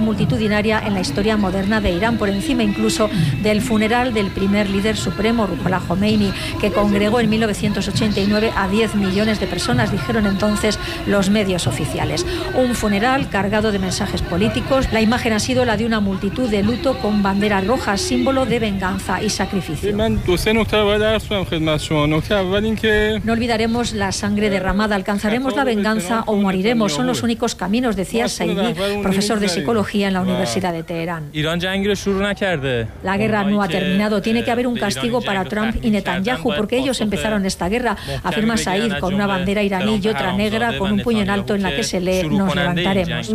multitudinaria en la historia moderna de Irán, por encima incluso del funeral del primer líder supremo, Ruhollah Khomeini, que congregó en 1989 a 10 millones de personas, dijeron entonces los medios oficiales. Un funeral cargado de mensajes políticos. La imagen ha sido la de una multitud de luto con banderas rojas, símbolo de venganza y sacrificio. No olvidaremos la sangre derramada, alcanzaremos la venganza o moriremos. Son los únicos caminos, decía Saidi, profesor de psicología en la Universidad de Teherán. La guerra no ha terminado. Tiene que haber un castigo para Trump y Netanyahu, porque ellos empezaron esta guerra, afirma Said, con una bandera iraní y otra negra con un puño en alto en la que se lee: nos levantaremos.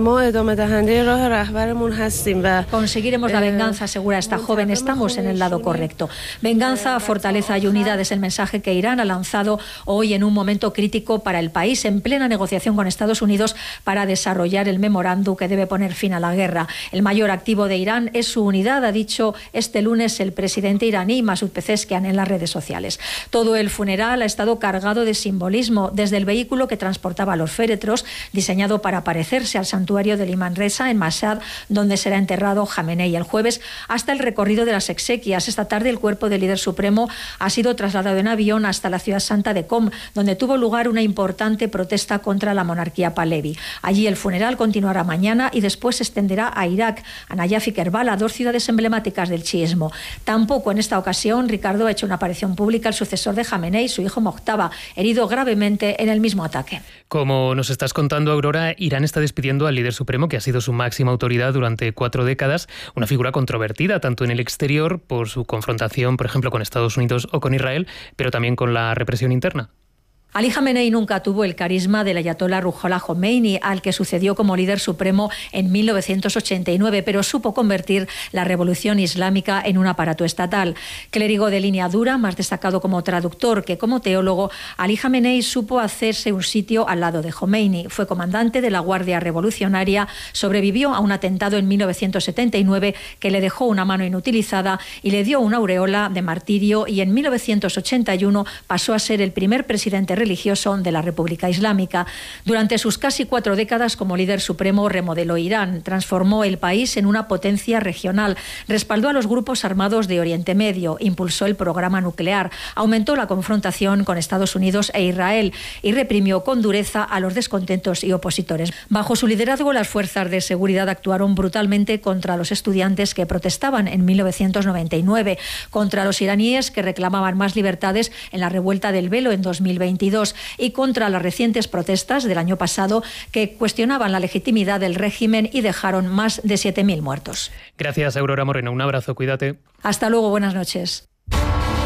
Conseguiremos la venganza, asegura esta joven. Estamos en el lado correcto. Venganza, fortaleza y unidad es el mensaje que Irán ha lanzado hoy en un momento crítico para el país, en plena negociación con Estados Unidos para desarrollar el memorándum que debe poner fin a la guerra. El mayor activo de Irán es su unidad, ha dicho este lunes el presidente iraní Masoud Pezeshkian en las redes sociales. Todo el funeral ha estado cargado de simbolismo, desde el vehículo que transportaba los féretros, diseñado para parecerse al santuario del Imam Reza en Mashhad, donde será enterrado Jamenei el jueves, hasta el recorrido de las exequias. Esta tarde el cuerpo del líder supremo ha sido trasladado en avión hasta la ciudad santa de Qom, donde tuvo lugar una importante protesta contra la monarquía Pahlavi. Allí el funeral continuará mañana y después se extenderá a Irak, a Nayaf y Kerbala, dos ciudades emblemáticas del chiismo. Tampoco en esta ocasión, Ricardo, ha hecho una aparición pública el sucesor de Jamenei, su hijo Mojtaba, herido gravemente en el mismo ataque. Como nos estás contando, Aurora, Irán está despidiendo al líder supremo, que ha sido su máxima autoridad durante 4 décadas, una figura controvertida tanto en el exterior por su confrontación, por ejemplo, con Estados Unidos o con Israel, pero también con la represión interna. Ali Jamenei nunca tuvo el carisma del ayatolá Ruhollah Khomeini, al que sucedió como líder supremo en 1989, pero supo convertir la revolución islámica en un aparato estatal. Clérigo de línea dura, más destacado como traductor que como teólogo, Ali Jamenei supo hacerse un sitio al lado de Khomeini. Fue comandante de la Guardia Revolucionaria, sobrevivió a un atentado en 1979 que le dejó una mano inutilizada y le dio una aureola de martirio, y en 1981 pasó a ser el primer presidente religioso de la República Islámica. Durante sus casi 4 décadas como líder supremo remodeló Irán, transformó el país en una potencia regional, respaldó a los grupos armados de Oriente Medio, impulsó el programa nuclear, aumentó la confrontación con Estados Unidos e Israel y reprimió con dureza a los descontentos y opositores. Bajo su liderazgo, las fuerzas de seguridad actuaron brutalmente contra los estudiantes que protestaban en 1999, contra los iraníes que reclamaban más libertades en la revuelta del velo en 2022 y contra las recientes protestas del año pasado que cuestionaban la legitimidad del régimen y dejaron más de 7.000 muertos. Gracias, Aurora Moreno. Un abrazo, cuídate. Hasta luego, buenas noches.